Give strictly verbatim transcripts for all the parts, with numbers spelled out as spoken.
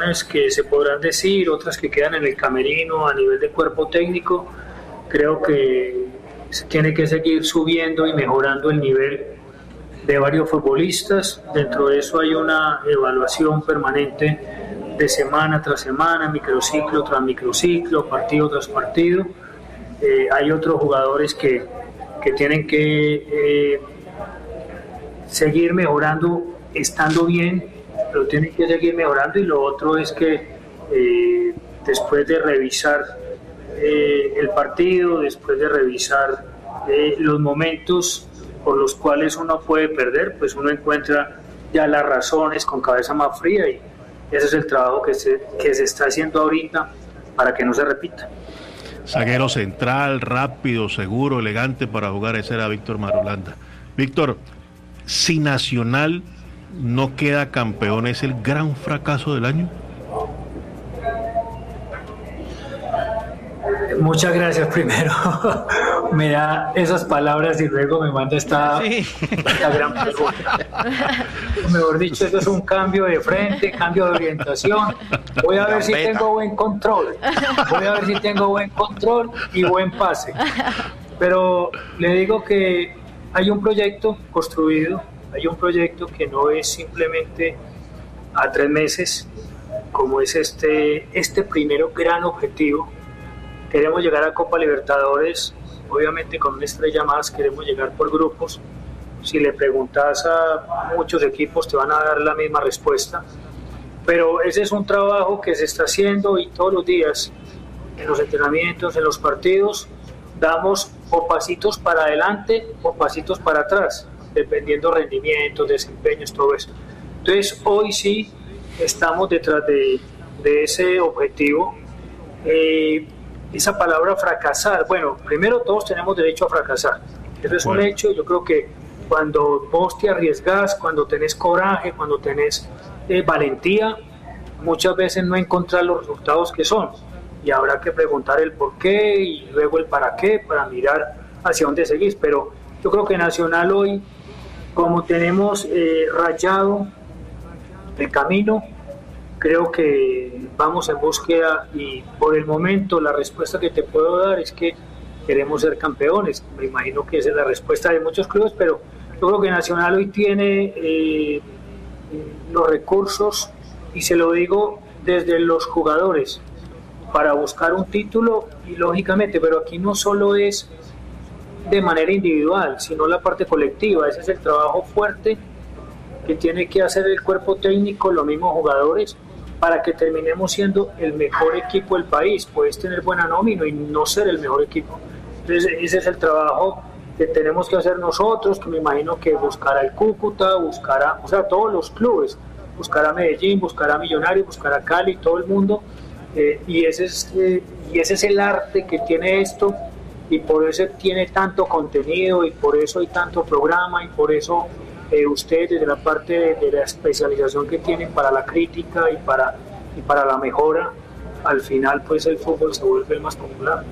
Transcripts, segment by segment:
razones que se podrán decir, otras que quedan en el camerino a nivel de cuerpo técnico. Creo que se tiene que seguir subiendo y mejorando el nivel de varios futbolistas. Dentro de eso hay una evaluación permanente de semana tras semana, microciclo tras microciclo, partido tras partido. Eh, hay otros jugadores que, que tienen que eh, seguir mejorando, estando bien, pero tienen que seguir mejorando. Y lo otro es que eh, después de revisar eh, el partido, después de revisar eh, los momentos por los cuales uno puede perder, pues uno encuentra ya las razones con cabeza más fría, y ese es el trabajo que se, que se está haciendo ahorita para que no se repita. Zaguero central, rápido, seguro, elegante para jugar, ese era Víctor Marulanda. Víctor, si Nacional no queda campeón, ¿es el gran fracaso del año? Muchas gracias primero. Me da esas palabras y luego me manda esta, sí. esta gran pregunta. Mejor dicho, esto es un cambio de frente, cambio de orientación. Voy a ver si tengo buen control. Voy a ver si tengo buen control y buen pase. Pero le digo que hay un proyecto construido, hay un proyecto que no es simplemente a tres meses, como es este, este primero gran objetivo. Queremos llegar a Copa Libertadores, obviamente con una estrella más, queremos llegar por grupos. Si le preguntas a muchos equipos te van a dar la misma respuesta, pero ese es un trabajo que se está haciendo, y todos los días en los entrenamientos, en los partidos, damos o pasitos para adelante o pasitos para atrás, dependiendo rendimientos, desempeños, todo eso. Entonces hoy sí estamos detrás de, de ese objetivo. Eh, esa palabra fracasar, bueno, primero todos tenemos derecho a fracasar, eso es bueno. Un hecho. Yo creo que cuando vos te arriesgas, cuando tenés coraje, cuando tenés eh, valentía, muchas veces no encontrás los resultados que son, y habrá que preguntar el por qué y luego el para qué, para mirar hacia dónde seguís. Pero yo creo que Nacional hoy, como tenemos eh, rayado el camino, creo que vamos en búsqueda, y por el momento la respuesta que te puedo dar es que queremos ser campeones. Me imagino que esa es la respuesta de muchos clubes, pero yo creo que Nacional hoy tiene eh, los recursos, y se lo digo desde los jugadores, para buscar un título, y lógicamente, pero aquí no solo es de manera individual, sino la parte colectiva. Ese es el trabajo fuerte que tiene que hacer el cuerpo técnico, los mismos jugadores, para que terminemos siendo el mejor equipo del país. Puedes tener buena nómina y no ser el mejor equipo. Entonces ese es el trabajo que tenemos que hacer nosotros, que me imagino que buscará el Cúcuta, buscará, o sea, todos los clubes, buscará Medellín, buscará Millonarios, buscará Cali, todo el mundo, eh, y, ese es, eh, y ese es el arte que tiene esto, y por eso tiene tanto contenido, y por eso hay tanto programa, y por eso Eh, ustedes desde la parte de, de la especialización que tienen para la crítica y para, y para la mejora, al final pues el fútbol se vuelve el más popular.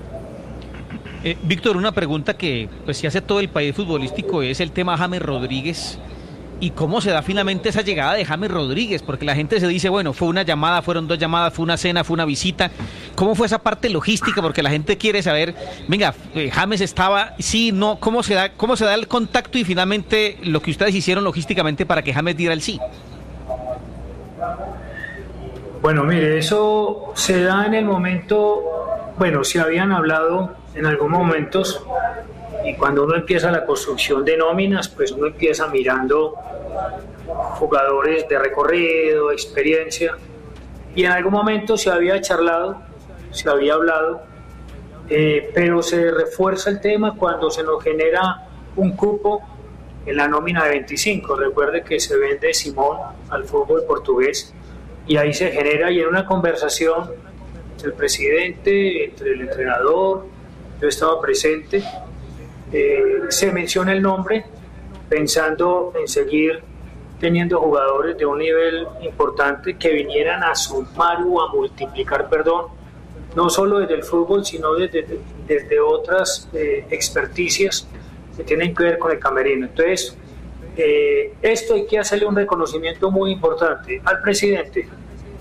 Eh, Víctor, una pregunta que pues se hace todo el país futbolístico es el tema James Rodríguez, y cómo se da finalmente esa llegada de James Rodríguez, porque la gente se dice, bueno, fue una llamada, fueron dos llamadas, fue una cena, fue una visita. ¿Cómo fue esa parte logística? Porque la gente quiere saber, venga, eh, James estaba, sí, no, ¿cómo se da, cómo se da el contacto y finalmente lo que ustedes hicieron logísticamente para que James diera el sí? Bueno, mire, eso se da en el momento, bueno, se habían hablado en algunos momentos, y cuando uno empieza la construcción de nóminas, pues uno empieza mirando jugadores de recorrido, experiencia, y en algún momento se había charlado, se había hablado, eh, pero se refuerza el tema cuando se nos genera un cupo en la nómina de veinticinco. Recuerde que se vende Simón al fútbol portugués, y ahí se genera, y en una conversación entre el presidente, entre el entrenador, yo estaba presente, Eh, se menciona el nombre pensando en seguir teniendo jugadores de un nivel importante que vinieran a sumar o a multiplicar, perdón, no solo desde el fútbol, sino desde, desde otras eh, experticias que tienen que ver con el camerino. Entonces, eh, esto hay que hacerle un reconocimiento muy importante al presidente,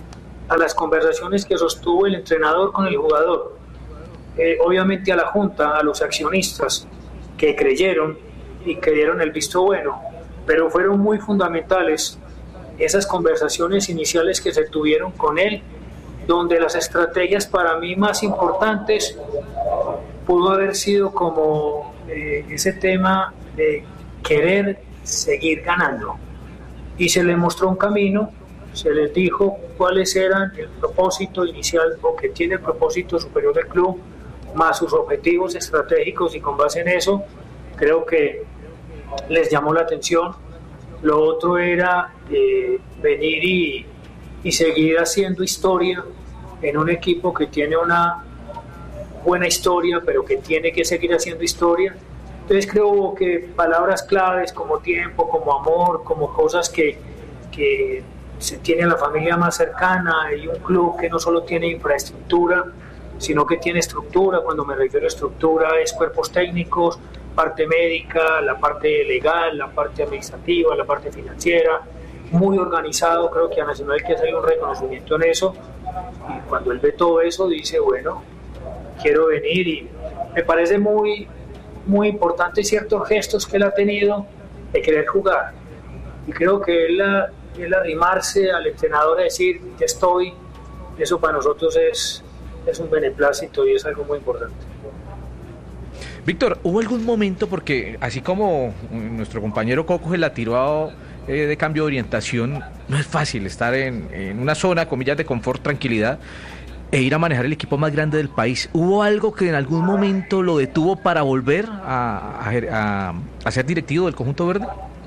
a las conversaciones que sostuvo el entrenador con el jugador, eh, obviamente a la junta, a los accionistas que creyeron y que dieron el visto bueno, pero fueron muy fundamentales esas conversaciones iniciales que se tuvieron con él, donde las estrategias para mí más importantes pudo haber sido como eh, ese tema de querer seguir ganando, y se le mostró un camino, se les dijo cuáles eran el propósito inicial o que tiene el propósito superior del club, más sus objetivos estratégicos, y con base en eso creo que les llamó la atención. Lo otro era eh, venir y, y seguir haciendo historia en un equipo que tiene una buena historia, pero que tiene que seguir haciendo historia. Entonces creo que palabras claves como tiempo, como amor, como cosas que, que se tiene a la familia más cercana, y un club que no solo tiene infraestructura, sino que tiene estructura. Cuando me refiero a estructura es cuerpos técnicos, parte médica, la parte legal, la parte administrativa, la parte financiera, muy organizado. Creo que a Nacional hay que hacerle un reconocimiento en eso, y cuando él ve todo eso dice, bueno, quiero venir, y me parece muy, muy importante ciertos gestos que él ha tenido de querer jugar, y creo que él, él arrimarse al entrenador a decir, ya estoy, eso para nosotros es, es un beneplácito y es algo muy importante. Víctor, ¿hubo algún momento, porque así como nuestro compañero Coco se la tiró eh, de cambio de orientación, no es fácil estar en, en una zona, comillas, de confort, tranquilidad, e ir a manejar el equipo más grande del país? ¿Hubo algo que en algún momento lo detuvo para volver a, a, a, a ser directivo del conjunto verde?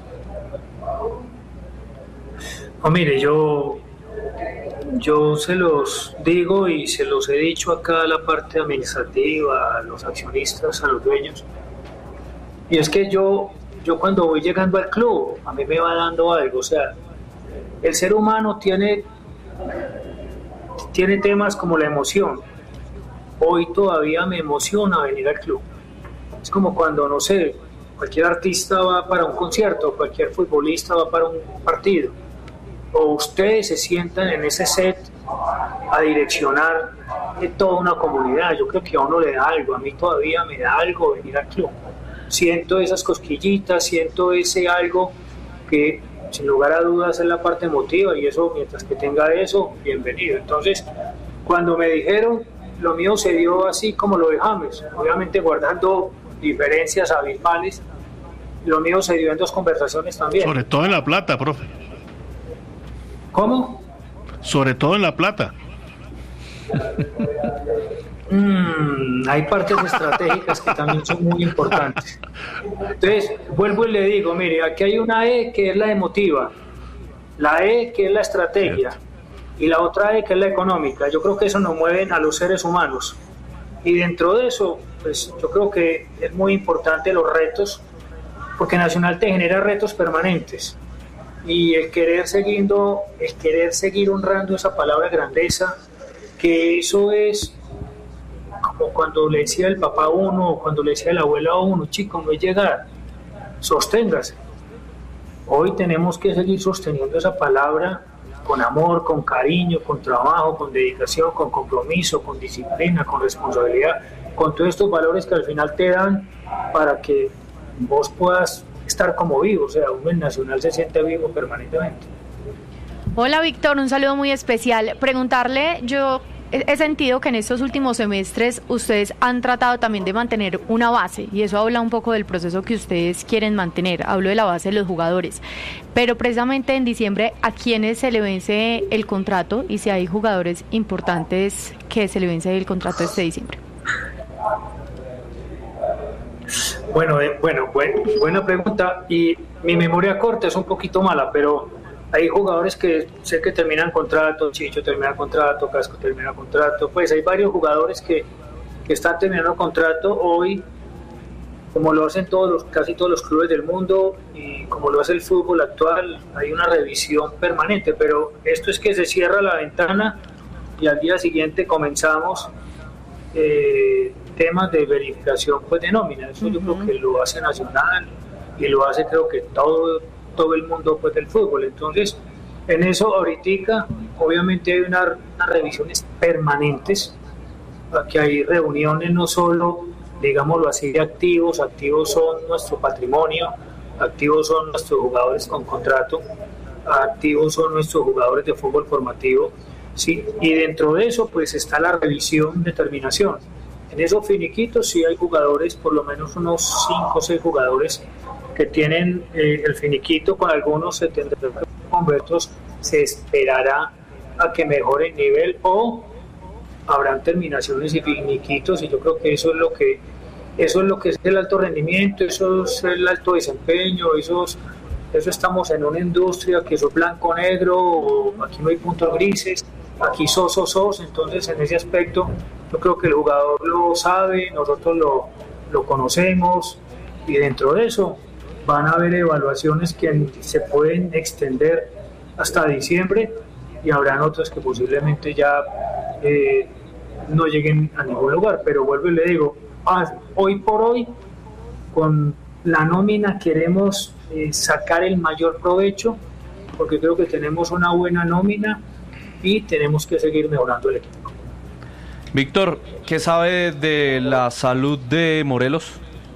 No, mire, yo, yo se los digo y se los he dicho acá a la parte administrativa, a los accionistas, a los dueños, y es que yo, yo cuando voy llegando al club, a mí me va dando algo. O sea, el ser humano tiene... tiene temas como la emoción. Hoy todavía me emociona venir al club. Es como cuando, no sé, cualquier artista va para un concierto, cualquier futbolista va para un partido, o ustedes se sientan en ese set a direccionar de toda una comunidad. Yo creo que a uno le da algo, a mí todavía me da algo venir al club. Siento esas cosquillitas, siento ese algo que sin lugar a dudas es la parte emotiva, y eso, mientras que tenga eso, bienvenido. Entonces, cuando me dijeron, lo mío se dio así como lo de James, obviamente guardando diferencias abismales, lo mío se dio en dos conversaciones también. Sobre todo en La Plata, profe. ¿Cómo? Sobre todo en La Plata. Mm, hay partes estratégicas que también son muy importantes. Entonces, vuelvo y le digo, mire, aquí hay una E que es la emotiva, la E que es la estrategia, cierto, y la otra E que es la económica. Yo creo que eso nos mueve a los seres humanos, y dentro de eso, pues yo creo que es muy importante los retos, porque Nacional te genera retos permanentes, y el querer siguiendo, el querer seguir honrando esa palabra grandeza, que eso es como cuando le decía el papá a uno, o cuando le decía el abuelo a uno, chico, no es llegar, sosténgase. Hoy tenemos que seguir sosteniendo esa palabra con amor, con cariño, con trabajo, con dedicación, con compromiso, con disciplina, con responsabilidad, con todos estos valores que al final te dan para que vos puedas estar como vivo. O sea, uno en Nacional se siente vivo permanentemente. Hola Víctor, un saludo muy especial. Preguntarle, yo he sentido que en estos últimos semestres ustedes han tratado también de mantener una base, y eso habla un poco del proceso que ustedes quieren mantener. Hablo de la base de los jugadores, pero precisamente en diciembre, ¿a quiénes se le vence el contrato? Y si hay jugadores importantes que se le vence el contrato este diciembre. Bueno, eh, bueno, bueno, buena pregunta, y mi memoria corta es un poquito mala, pero hay jugadores que sé que terminan contrato, Chicho termina contrato, Casco termina contrato, pues hay varios jugadores que, que están terminando contrato hoy, como lo hacen todos los, casi todos los clubes del mundo, y como lo hace el fútbol actual, hay una revisión permanente, pero esto es que se cierra la ventana y al día siguiente comenzamos eh, temas de verificación, pues, de nómina. Eso uh-huh. Yo creo que lo hace Nacional y lo hace, creo que todo todo el mundo, pues, del fútbol. Entonces En eso ahorita obviamente hay una- unas revisiones permanentes, aquí hay reuniones no solo, digámoslo así, de activos, activos son nuestro patrimonio, activos son nuestros jugadores con contrato, activos son nuestros jugadores de fútbol formativo, ¿sí? Y dentro de eso pues está la revisión de terminación. En esos finiquitos sí hay jugadores, por lo menos unos cinco o seis jugadores que tienen eh, el finiquito, con algunos se tendrá que con otros se esperará a que mejore el nivel o habrán terminaciones y finiquitos, y yo creo que eso es lo que eso es lo que es el alto rendimiento, eso es el alto desempeño, eso es, eso estamos en una industria que eso es blanco negro, aquí no hay puntos grises, aquí sos sos sos, entonces en ese aspecto yo creo que el jugador lo sabe, nosotros lo, lo conocemos, y dentro de eso van a haber evaluaciones que se pueden extender hasta diciembre, y habrán otras que posiblemente ya eh, no lleguen a ningún lugar, pero vuelvo y le digo, ah, hoy por hoy con la nómina queremos eh, sacar el mayor provecho, porque creo que tenemos una buena nómina y tenemos que seguir mejorando el equipo. Víctor, ¿qué sabe de la salud de Morelos?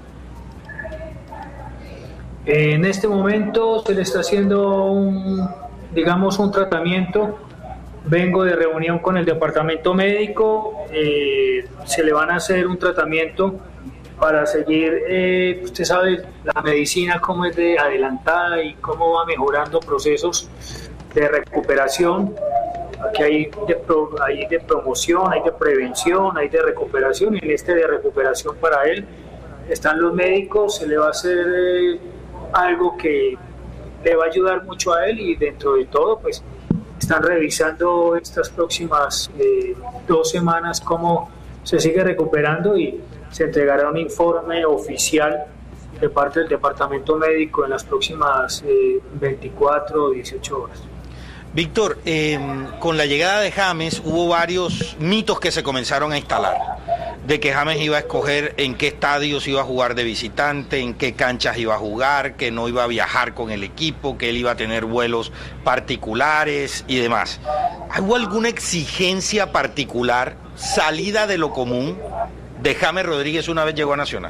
En este momento se le está haciendo un, digamos, un tratamiento. Vengo de reunión con el departamento médico, eh, se le van a hacer un tratamiento para seguir, eh, usted sabe, la medicina cómo es de adelantada y cómo va mejorando procesos de recuperación. Aquí hay de, pro, hay de promoción, hay de prevención, hay de recuperación, y en este de recuperación para él están los médicos, se le va a hacer eh, algo que le va a ayudar mucho a él, y dentro de todo pues están revisando estas próximas eh, dos semanas cómo se sigue recuperando, y se entregará un informe oficial de parte del departamento médico en las próximas eh, veinticuatro o dieciocho horas. Víctor, eh, con la llegada de James hubo varios mitos que se comenzaron a instalar, de que James iba a escoger en qué estadios iba a jugar de visitante, en qué canchas iba a jugar, que no iba a viajar con el equipo, que él iba a tener vuelos particulares y demás. ¿Hubo alguna exigencia particular, salida de lo común, de James Rodríguez una vez llegó a Nacional?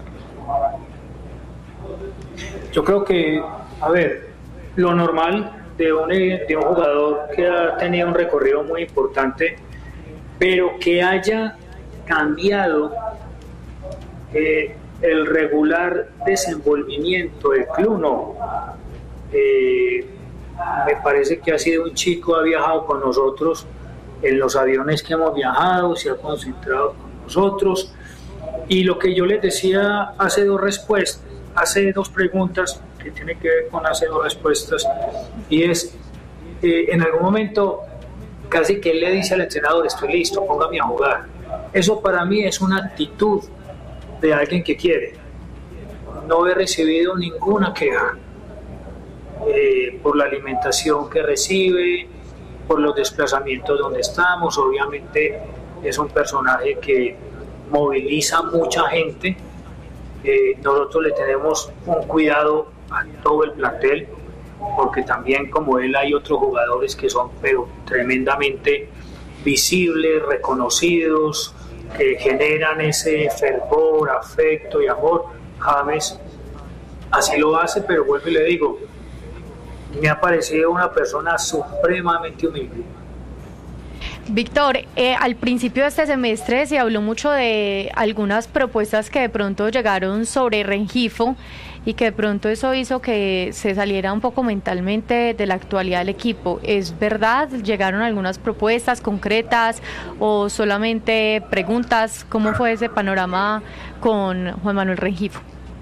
Yo creo que, a ver, lo normal de un, de un jugador que ha tenido un recorrido muy importante, pero que haya cambiado eh, el regular desenvolvimiento del club, no. Eh, me parece que ha sido un chico, ha viajado con nosotros en los aviones que hemos viajado, se ha concentrado con nosotros, y lo que yo les decía hace dos respuestas, hace dos preguntas que tienen que ver con hace dos respuestas, y es, eh, en algún momento casi que él le dice al entrenador, estoy listo, póngame a jugar. Eso para mí es una actitud de alguien que quiere. No he recibido ninguna queja eh, por la alimentación que recibe, por los desplazamientos donde estamos. Obviamente es un personaje que moviliza mucha gente. Eh, nosotros le tenemos un cuidado a todo el plantel, porque también como él hay otros jugadores que son pero tremendamente visibles, reconocidos, que generan ese fervor, afecto y amor. James así lo hace, pero vuelvo y le digo, me ha parecido una persona supremamente humilde. Víctor, eh, al principio de este semestre se habló mucho de algunas propuestas que de pronto llegaron sobre Rengifo, y que de pronto eso hizo que se saliera un poco mentalmente de la actualidad del equipo. ¿Es verdad? ¿Llegaron algunas propuestas concretas o solamente preguntas? ¿Cómo fue ese panorama con Juan Manuel Rengifo?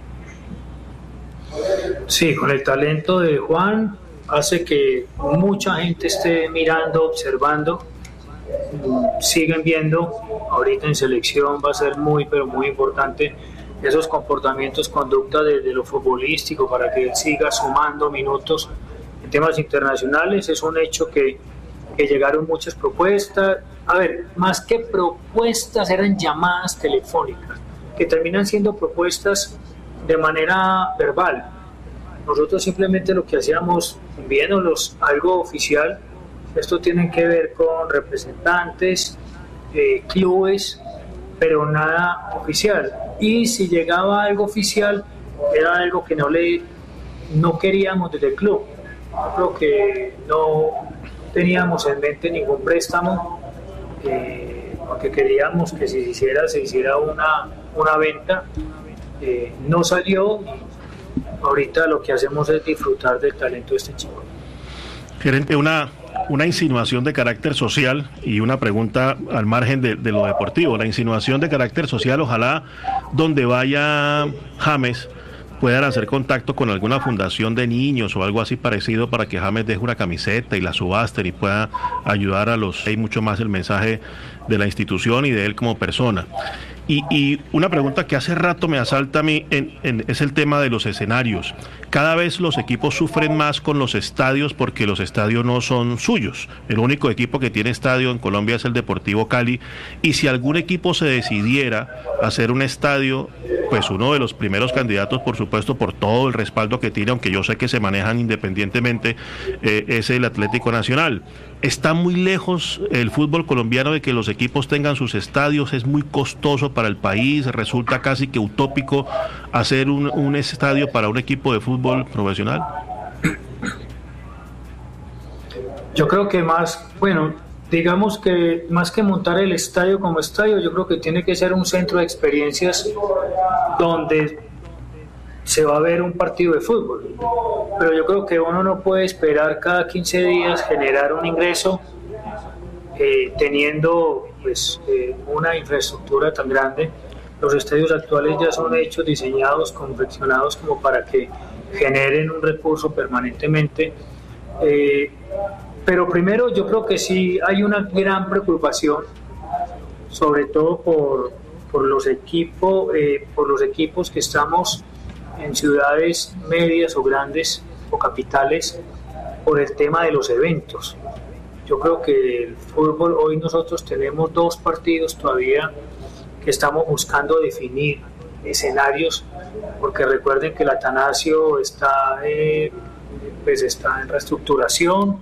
Sí, con el talento de Juan hace que mucha gente esté mirando, observando, siguen viendo. Ahorita en selección va a ser muy, pero muy importante esos comportamientos, conducta desde lo futbolístico, para que él siga sumando minutos en temas internacionales. Es un hecho que, que llegaron muchas propuestas. A ver, más que propuestas, eran llamadas telefónicas, que terminan siendo propuestas de manera verbal. nosotros simplemente lo que hacíamos, enviándolos algo oficial, esto tiene que ver con representantes, eh, clubes, pero nada oficial. Y si llegaba algo oficial, era algo que no le no queríamos desde el club. Yo creo que no teníamos en mente ningún préstamo, eh, porque queríamos que si se hiciera, se hiciera una, una venta. Eh, no salió. Ahorita lo que hacemos es disfrutar del talento de este chico. Gerente, una, una insinuación de carácter social y una pregunta al margen de, de lo deportivo. La insinuación de carácter social, ojalá donde vaya James puedan hacer contacto con alguna fundación de niños o algo así parecido para que James deje una camiseta y la subasten y pueda ayudar a los... Hay mucho más el mensaje de la institución y de él como persona. Y, y una pregunta que hace rato me asalta a mí en, en, es el tema de los escenarios. Cada vez los equipos sufren más con los estadios porque los estadios no son suyos. El único equipo que tiene estadio en Colombia es el Deportivo Cali. Y si algún equipo se decidiera hacer un estadio, pues uno de los primeros candidatos, por supuesto, por todo el respaldo que tiene, aunque yo sé que se manejan independientemente, eh, es el Atlético Nacional. Está muy lejos el fútbol colombiano de que los equipos tengan sus estadios, es muy costoso para el país, resulta casi que utópico hacer un, un estadio para un equipo de fútbol profesional. Yo creo que más, bueno, digamos que más que montar el estadio como estadio, yo creo que tiene que ser un centro de experiencias donde se va a ver un partido de fútbol, pero yo creo que uno no puede esperar cada quince días generar un ingreso eh, teniendo pues eh, una infraestructura tan grande. Los estadios actuales ya son hechos, diseñados, confeccionados como para que generen un recurso permanentemente, eh, pero primero yo creo que sí hay una gran preocupación, sobre todo por, por los equipos, eh, por los equipos que estamos en ciudades medias o grandes o capitales, por el tema de los eventos. Yo creo que el fútbol, hoy nosotros tenemos dos partidos todavía que estamos buscando definir escenarios, porque recuerden que el Atanasio está, eh, pues está en reestructuración,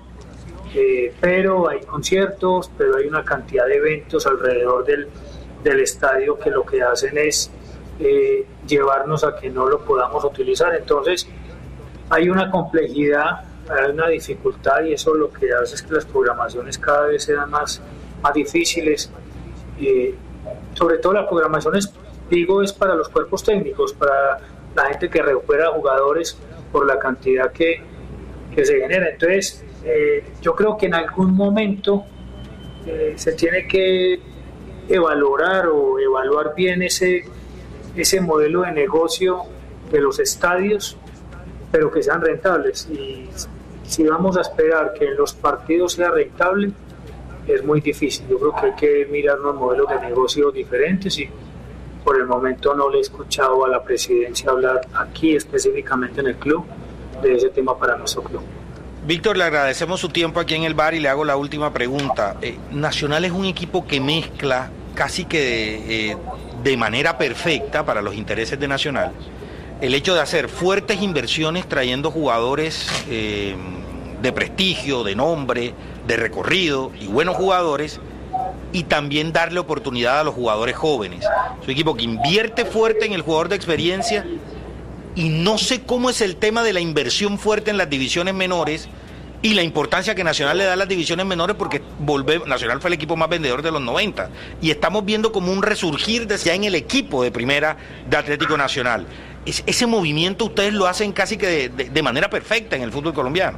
eh, pero hay conciertos, pero hay una cantidad de eventos alrededor del, del estadio que lo que hacen es Eh, llevarnos a que no lo podamos utilizar. Entonces hay una complejidad, hay una dificultad, y eso lo que hace es que las programaciones cada vez sean más, más difíciles, eh, sobre todo las programaciones, digo, es para los cuerpos técnicos, para la gente que recupera jugadores por la cantidad que, que se genera. Entonces eh, yo creo que en algún momento eh, se tiene que evaluar o evaluar bien ese ese modelo de negocio de los estadios, pero que sean rentables. Y si vamos a esperar que en los partidos sea rentable, es muy difícil. Yo creo que hay que mirar unos modelos de negocio diferentes, y por el momento no le he escuchado a la presidencia hablar aquí específicamente en el club de ese tema para nuestro club. Víctor, le agradecemos su tiempo aquí en el bar y le hago la última pregunta. Eh, Nacional es un equipo que mezcla casi que de, eh, de manera perfecta para los intereses de Nacional el hecho de hacer fuertes inversiones trayendo jugadores eh, de prestigio, de nombre, de recorrido y buenos jugadores, y también darle oportunidad a los jugadores jóvenes. Es un equipo que invierte fuerte en el jugador de experiencia, y no sé cómo es el tema de la inversión fuerte en las divisiones menores y la importancia que Nacional le da a las divisiones menores, porque volve, Nacional fue el equipo más vendedor de los noventa, y estamos viendo como un resurgir de, ya en el equipo de primera de Atlético Nacional. Es, ese movimiento ustedes lo hacen casi que de, de, de manera perfecta en el fútbol colombiano.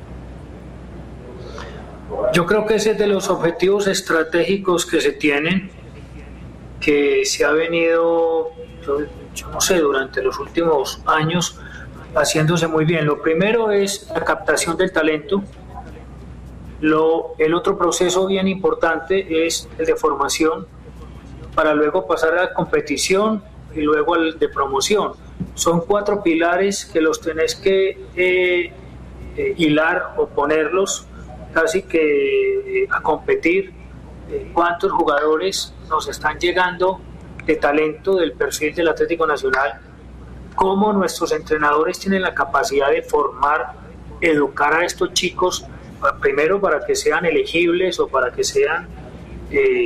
Yo creo que ese es de los objetivos estratégicos que se tienen, que se ha venido, yo, yo no sé, durante los últimos años haciéndose muy bien. Lo primero es la captación del talento. Lo, el otro proceso bien importante es el de formación, para luego pasar a la competición y luego al de promoción. Son cuatro pilares que los tenés que eh, eh, hilar o ponerlos casi que eh, a competir. Eh, ¿Cuántos jugadores nos están llegando de talento del perfil del Atlético Nacional? cómo nuestros entrenadores tienen la capacidad de formar, educar a estos chicos, primero para que sean elegibles o para que sean eh,